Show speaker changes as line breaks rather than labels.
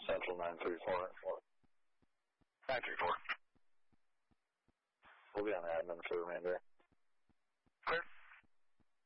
Central 934.
934.
We'll be on admin for the remainder.